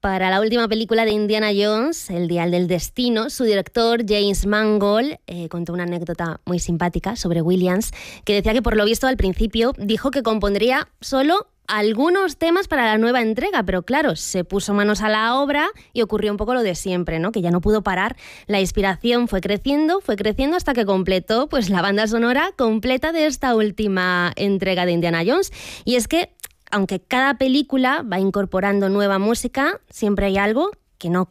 Para la última película de Indiana Jones, El Dial del Destino, su director James Mangold contó una anécdota muy simpática sobre Williams, que decía que por lo visto al principio dijo que compondría solo algunos temas para la nueva entrega, pero claro, se puso manos a la obra y ocurrió un poco lo de siempre, ¿no? Que ya no pudo parar. La inspiración fue creciendo hasta que completó pues la banda sonora completa de esta última entrega de Indiana Jones. Y es que aunque cada película va incorporando nueva música, siempre hay algo que no